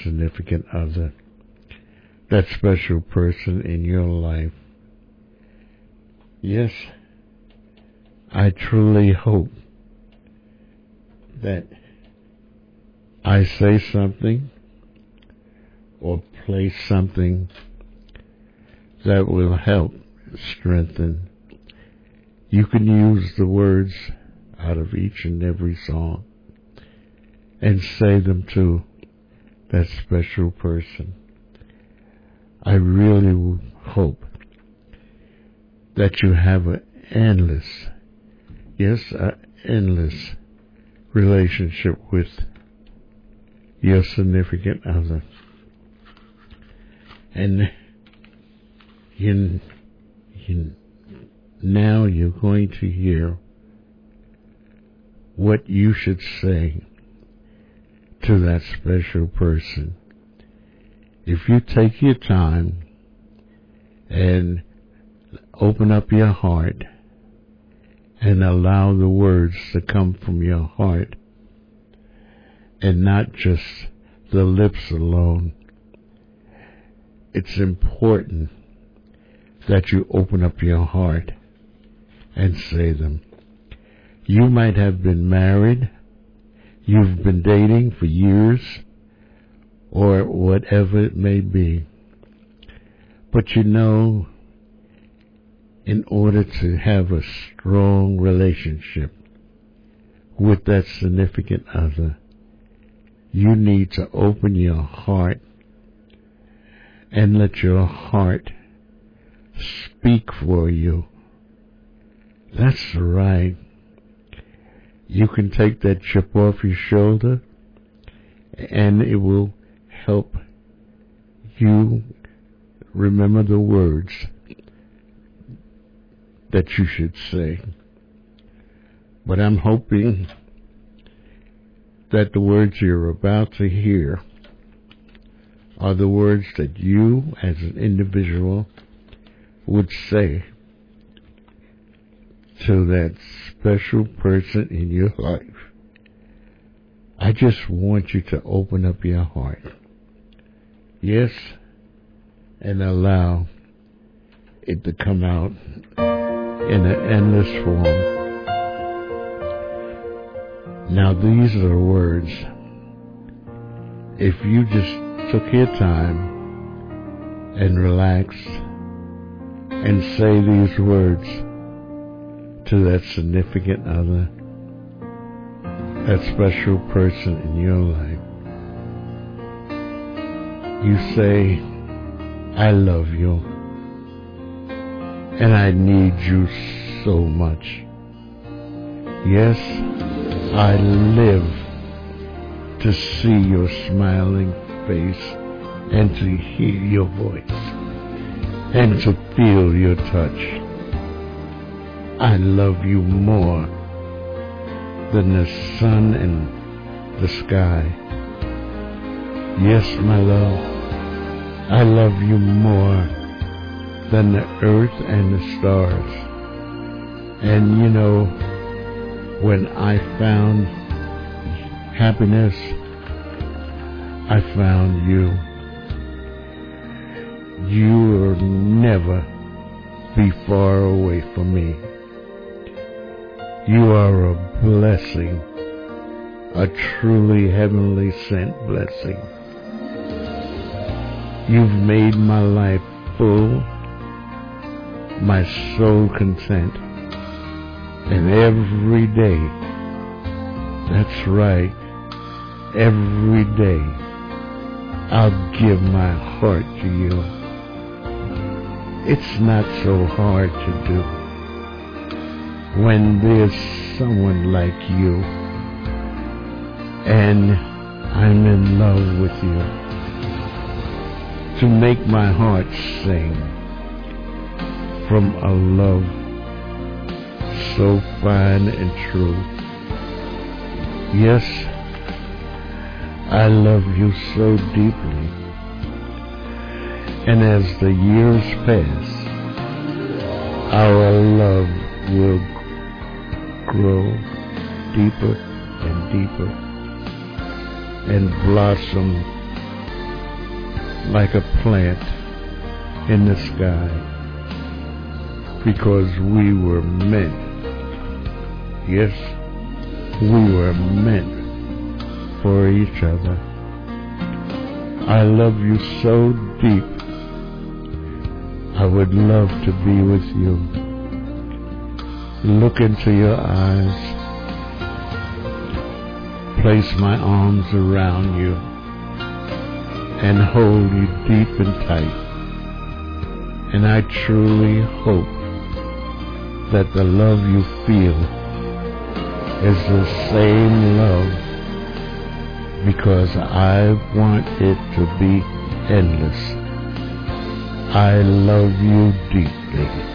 significant other, that special person in your life. Yes, I truly hope that I say something or play something that will help strengthen. You can use the words out of each and every song and say them to that special person. I really hope that you have an endless relationship with your significant other. And now you're going to hear what you should say to that special person. If you take your time and open up your heart and allow the words to come from your heart and not just the lips alone, it's important that you open up your heart and say them. You might have been married, you've been dating for years, or whatever it may be. But you know, in order to have a strong relationship with that significant other, you need to open your heart and let your heart speak for you. That's right. You can take that chip off your shoulder and it will help you remember the words that you should say. But I'm hoping that the words you're about to hear are the words that you as an individual would say to that special person in your life. I just want you to open up your heart. Yes, and allow it to come out in an endless form. Now these are words. If you just took your time and relaxed and say these words to that significant other, that special person in your life, you say, I love you, and I need you so much. Yes, I live to see your smiling face and to hear your voice and to feel your touch. I love you more than the sun and the sky. Yes, my love, I love you more than the earth and the stars. And you know, when I found happiness, I found you. You will never be far away from me. You are a blessing, a truly heavenly sent blessing. You've made my life full, my soul content, and every day, that's right, every day, I'll give my heart to you. It's not so hard to do when there's someone like you and I'm in love with you. To make my heart sing from a love so fine and true. Yes, I love you so deeply. And as the years pass, our love will grow deeper and deeper and blossom like a plant in the sky, because we were meant, yes, we were meant for each other. I love you so deep, I would love to be with you. Look into your eyes, place my arms around you, and hold you deep and tight. And I truly hope that the love you feel is the same love, because I want it to be endless. I love you deeply.